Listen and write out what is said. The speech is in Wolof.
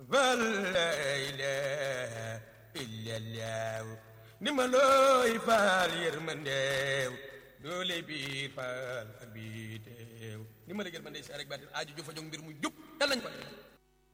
walla illallah ndimbalooy faal yërmandeew doole biir faal ak bii teew ndimbal yërmande si rek baatin aaju ju fa jóg mbir mu jub yàlla nañ ko